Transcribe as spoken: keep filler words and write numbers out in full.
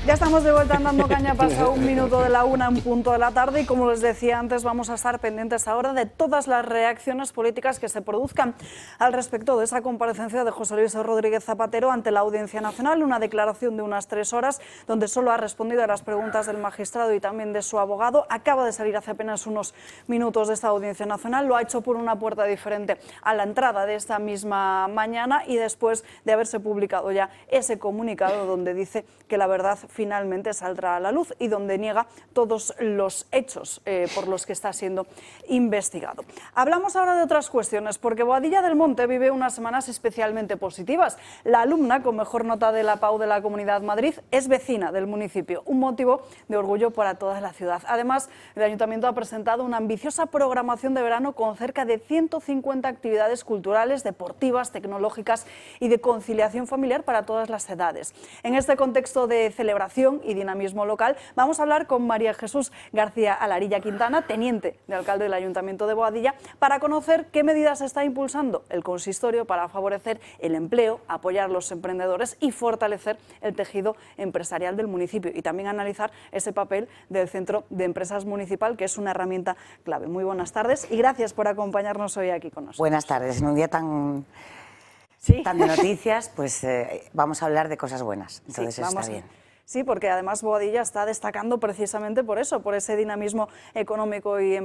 Ya estamos de vuelta andando caña, pasa un minuto de la una, un punto de la tarde, y como les decía antes, vamos a estar pendientes ahora de todas las reacciones políticas que se produzcan al respecto de esa comparecencia de José Luis Rodríguez Zapatero ante la Audiencia Nacional, una declaración de unas tres horas donde solo ha respondido a las preguntas del magistrado y también de su abogado. Acaba de salir hace apenas unos minutos de esta Audiencia Nacional, lo ha hecho por una puerta diferente a la entrada de esta misma mañana y después de haberse publicado ya ese comunicado donde dice que la verdad finalmente saldrá a la luz y donde niega todos los hechos eh, por los que está siendo investigado. Hablamos ahora de otras cuestiones, porque Boadilla del Monte vive unas semanas especialmente positivas. La alumna con mejor nota de la PAU de la Comunidad Madrid es vecina del municipio, un motivo de orgullo para toda la ciudad. Además, el Ayuntamiento ha presentado una ambiciosa programación de verano con cerca de ciento cincuenta actividades culturales, deportivas, tecnológicas y de conciliación familiar para todas las edades. En este contexto de celebración y dinamismo local, vamos a hablar con María Jesús García Alarilla Quintana, teniente de alcalde del Ayuntamiento de Boadilla, para conocer qué medidas está impulsando el consistorio para favorecer el empleo, apoyar a los emprendedores y fortalecer el tejido empresarial del municipio, y también analizar ese papel del Centro de Empresas Municipal, que es una herramienta clave. Muy buenas tardes y gracias por acompañarnos hoy aquí con nosotros. Buenas tardes. En un día tan, ¿Sí? tan de noticias, pues eh, vamos a hablar de cosas buenas. Entonces sí, vamos está bien. A... Sí, porque además Boadilla está destacando precisamente por eso, por ese dinamismo económico y